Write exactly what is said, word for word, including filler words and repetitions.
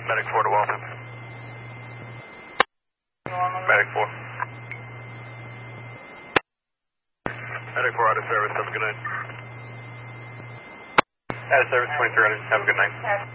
Medic four to Waltham. Medic four. Medic four out of service, have a good night. Out of service, twenty-three hundred, have a good night.